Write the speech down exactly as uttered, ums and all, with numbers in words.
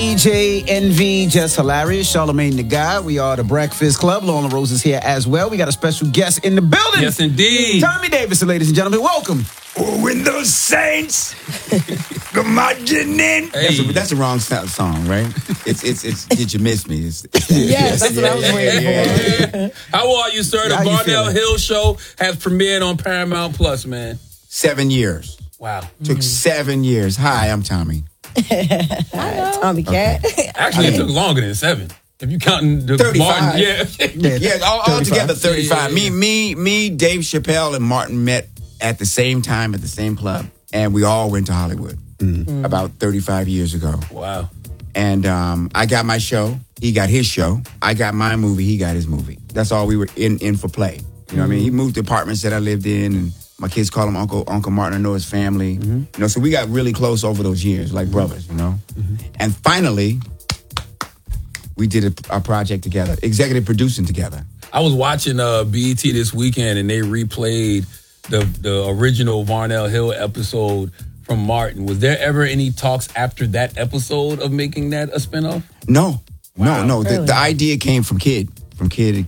D J Envy, Just Hilarious, Charlamagne the Guy. We are the Breakfast Club. Lola Rose is here as well. We got a special guest in the building. Yes, indeed. Tommy Davidson, ladies and gentlemen. Welcome. Oh, when those saints come marching in. Hey. That's, a, that's the wrong song, right? It's, it's, it's, Did You Miss Me? It's, it's that. Yes, that's what I was waiting Yeah. How are you, sir? The How you Varnell feeling? Hill Show has premiered on Paramount Plus, man. Seven years. Wow. Took mm-hmm. seven years. Hi, I'm Tommy. Hi, Tommy Cat. Actually, it took longer than seven. If you counting the thirty-five. Martin, yeah. Yeah, yeah all, all together thirty-five. Yeah, yeah, yeah. Me, me, me, Dave Chappelle, and Martin met at the same time at the same club, and we all went to Hollywood mm-hmm. about thirty-five years ago. Wow. And um, I got my show. He got his show. I got my movie. He got his movie. That's all we were in, in for play. You know mm-hmm. what I mean? He moved to apartments that I lived in, and my kids call him Uncle Uncle Martin. I know his family. Mm-hmm. You know, so we got really close over those years, like brothers, you know? Mm-hmm. And finally, we did a, a project together, executive producing together. I was watching uh, B E T this weekend, and they replayed the, the original Varnell Hill episode from Martin. Was there ever any talks after that episode of making that a spinoff? No. Wow. No, no. Really? The, the idea came from Kid. From Kid